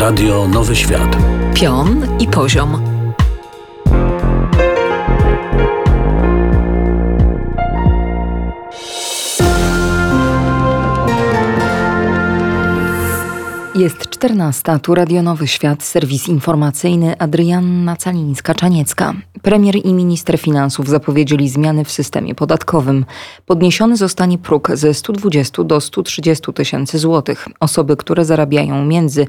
Radio Nowy Świat. Pion i poziom. Jest 14. Tu Radio Nowy Świat, serwis informacyjny. Adrianna Calińska-Czaniecka. Premier i minister finansów zapowiedzieli zmiany w systemie podatkowym. Podniesiony zostanie próg ze 120 do 130 tysięcy złotych. Osoby, które zarabiają między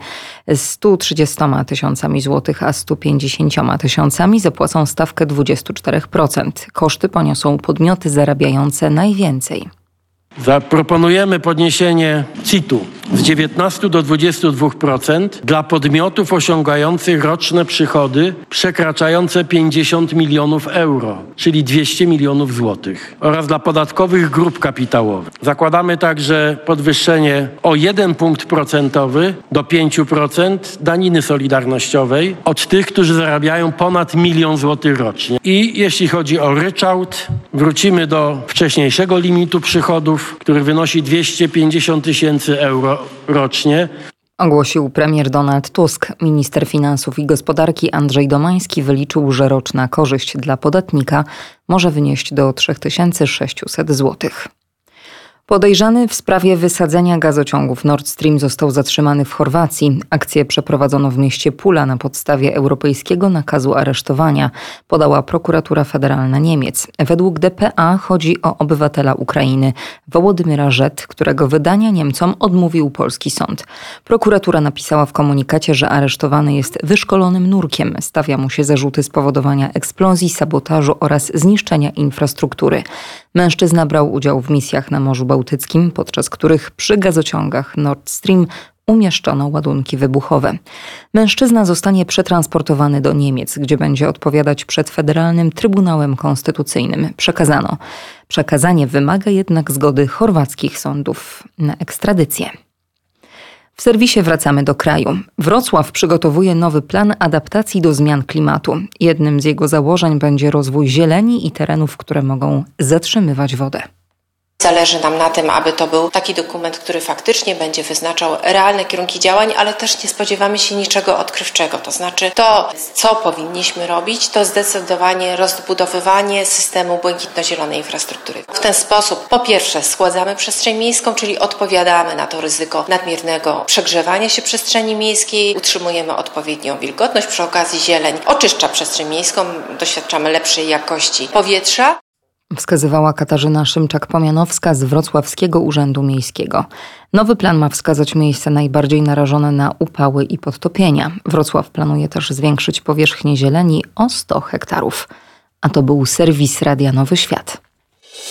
130 tysiącami złotych a 150 tysiącami, zapłacą stawkę 24%. Koszty poniosą podmioty zarabiające najwięcej. Zaproponujemy podniesienie CIT-u z 19 do 22% dla podmiotów osiągających roczne przychody przekraczające 50 milionów euro, czyli 200 milionów złotych, oraz dla podatkowych grup kapitałowych. Zakładamy także podwyższenie o 1 punkt procentowy do 5% daniny solidarnościowej od tych, którzy zarabiają ponad 1 000 000 złotych rocznie. I jeśli chodzi o ryczałt, wrócimy do wcześniejszego limitu przychodów, który wynosi 250 tysięcy euro rocznie. Ogłosił premier Donald Tusk. Minister finansów i gospodarki Andrzej Domański wyliczył, że roczna korzyść dla podatnika może wynieść do 3600 złotych. Podejrzany w sprawie wysadzenia gazociągów Nord Stream został zatrzymany w Chorwacji. Akcję przeprowadzono w mieście Pula na podstawie europejskiego nakazu aresztowania, podała prokuratura federalna Niemiec. Według dpa chodzi o obywatela Ukrainy, Wołodymyra Żet, którego wydania Niemcom odmówił polski sąd. Prokuratura napisała w komunikacie, że aresztowany jest wyszkolonym nurkiem. Stawia mu się zarzuty spowodowania eksplozji, sabotażu oraz zniszczenia infrastruktury. Mężczyzna brał udział w misjach na Morzu Bałtyckim, podczas których przy gazociągach Nord Stream umieszczono ładunki wybuchowe. Mężczyzna zostanie przetransportowany do Niemiec, gdzie będzie odpowiadać przed Federalnym Trybunałem Konstytucyjnym. Przekazanie wymaga jednak zgody chorwackich sądów na ekstradycję. W serwisie Wracamy do kraju. Wrocław przygotowuje nowy plan adaptacji do zmian klimatu. Jednym z jego założeń będzie rozwój zieleni i terenów, które mogą zatrzymywać wodę. Zależy nam na tym, aby to był taki dokument, który faktycznie będzie wyznaczał realne kierunki działań, ale też nie spodziewamy się niczego odkrywczego. To znaczy to, co powinniśmy robić, to zdecydowanie rozbudowywanie systemu błękitno-zielonej infrastruktury. W ten sposób po pierwsze schładzamy przestrzeń miejską, czyli odpowiadamy na to ryzyko nadmiernego przegrzewania się przestrzeni miejskiej, utrzymujemy odpowiednią wilgotność, przy okazji zieleń oczyszcza przestrzeń miejską, doświadczamy lepszej jakości powietrza. Wskazywała Katarzyna Szymczak-Pomianowska z Wrocławskiego Urzędu Miejskiego. Nowy plan ma wskazać miejsca najbardziej narażone na upały i podtopienia. Wrocław planuje też zwiększyć powierzchnię zieleni o 100 hektarów. A to był serwis Radia Nowy Świat.